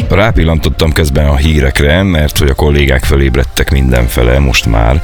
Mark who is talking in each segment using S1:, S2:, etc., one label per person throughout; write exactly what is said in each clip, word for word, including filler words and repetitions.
S1: Rápillantottam közben a hírekre, mert hogy a kollégák felébredtek mindenfele most már,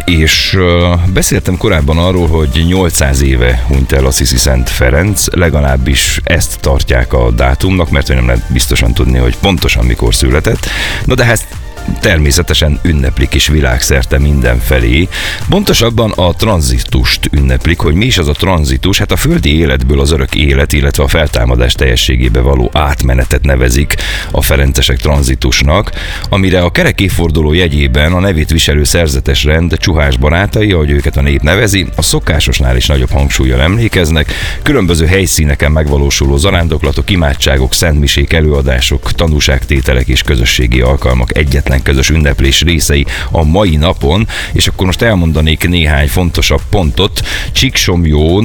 S1: és uh, beszéltem korábban arról, hogy nyolcszáz éve hunyt el Assisi Szent Ferenc, legalábbis ezt tartják a dátumnak, mert hogy nem lehet biztosan tudni, hogy pontosan mikor született. Na de hát természetesen ünneplik is világszerte mindenfelé. Pontosabban a tranzitust ünneplik. Hogy mi is az a tranzitus? Hát a földi életből az örök élet, illetve a feltámadás teljességébe való átmenetet nevezik a ferencesek tranzitusnak, amire a kerek évforduló jegyében a nevét viselő szerzetes rend csuhás barátai, ahogy őket a nép nevezi, a szokásosnál is nagyobb hangsúllyal emlékeznek. Különböző helyszíneken megvalósuló zarándoklatok, imádságok, szentmisék, előadások, tanúságtételek és közösségi alkalmak egyetlen közös ünneplés részei a mai napon, és akkor most elmondanék néhány fontosabb pontot. Csíksomlyón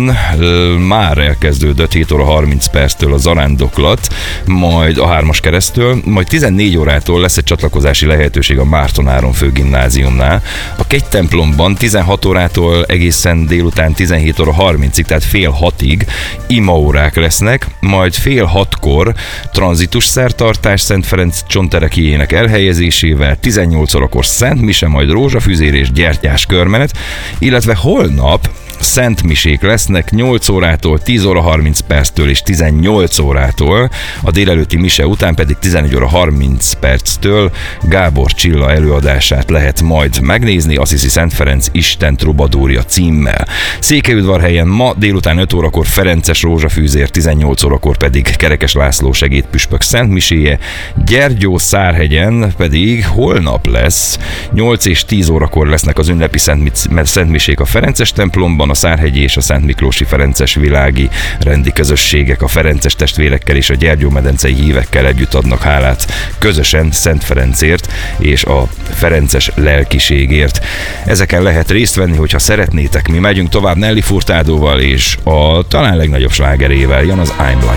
S1: már elkezdődött hét óra harminc perctől a zarándoklat, majd a hármas keresztől, majd tizennégy órától lesz egy csatlakozási lehetőség a Márton Áron főgimnáziumnál. A Kegytemplomban tizenhat órától egészen délután tizenhét óra harmincig, tehát fél hatig imaórák lesznek, majd fél hatkor tranzitus szertartás Szent Ferenc csonterekjének elhelyezésével, tizennyolc órakor Szent Mise, majd rózsafűzér és gyertyás körmenet, illetve holnap szentmisék lesznek nyolc órától, tíz óra harminc perctől és tizennyolc órától, a délelőtti mise után pedig tizenegy óra harminc perctől Gábor Csilla előadását lehet majd megnézni, Assisi Szent Ferenc Isten trubadúrja címmel. Székelyudvarhelyen ma délután öt órakor Ferences rózsafűzér, tizennyolc órakor pedig Kerekes László segédpüspök szentmiséje, Gyergyószárhegyen pedig holnap lesz, nyolc és tíz órakor lesznek az ünnepi szentmisék a Ferences templomban, a Szárhegyi és a Szent Miklósi Ferences világi rendi közösségek a ferences testvérekkel és a Gyergyómedencei hívekkel együtt adnak hálát közösen Szent Ferencért és a ferences lelkiségért. Ezeken lehet részt venni, hogyha szeretnétek. Mi megyünk tovább Nelly Furtádóval és a talán legnagyobb slágerével, jön az I'm Like